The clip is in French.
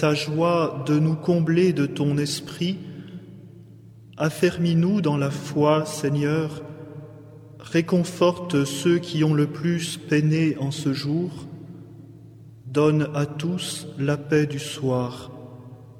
ta joie de nous combler de ton esprit. Affermis-nous dans la foi, Seigneur. Réconforte ceux qui ont le plus peiné en ce jour. Donne à tous la paix du soir.